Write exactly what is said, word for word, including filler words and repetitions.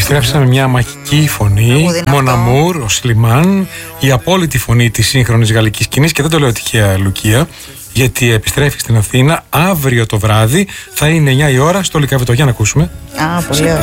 Επιστρέψαμε μια μαχική φωνή. Μοναμούρ, ο Σλιμάν, η απόλυτη φωνή της σύγχρονης γαλλικής σκηνής. Και δεν το λέω τυχαία, Λουκία, γιατί επιστρέφει στην Αθήνα αύριο το βράδυ. Θα είναι εννιά η ώρα στο Λυκαβητό. Για να ακούσουμε. Α, πολύ ωραία.